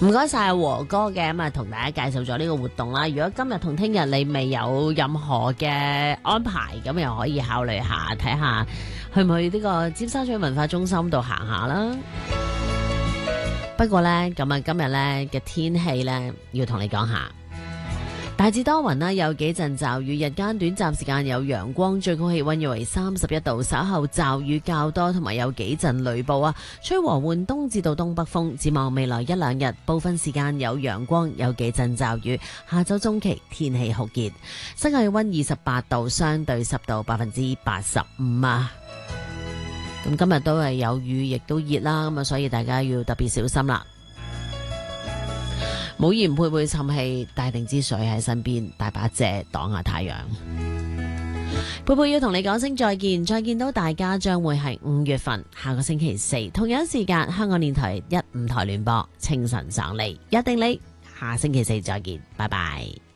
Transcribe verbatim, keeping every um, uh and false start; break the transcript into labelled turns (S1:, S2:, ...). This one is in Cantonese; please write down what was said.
S1: 唔該晒和哥嘅，咁啊同大家介紹咗呢個活動啦。如果今日同聽日你未有任何嘅安排，咁又可以考慮下睇下去唔去呢個尖沙咀文化中心度行下啦。不過呢，咁啊今日呢嘅天氣呢，要同你講下。大致多雲啦，有幾陣驟雨，日間短暫時間有陽光，最高氣溫約為三十一度。稍後驟雨較多，同埋有幾陣雷暴啊，吹和緩東至到東北風。展望未來一兩日，部分時間有陽光，有幾陣驟雨。下周中期天氣酷熱，室外氣溫二十八度，相對濕度百分之八十五啊。咁今日都係有雨，亦都熱啦，咁啊，所以大家要特別小心啦。冇鹽配會沉氣，帶定支水喺身邊，大把遮擋下太陽。佩佩要同你講聲再見，再見到大家將會係五月份下個星期四同樣時間，香港電台一五台聯播清晨上嚟，約定你下星期四再見，拜拜。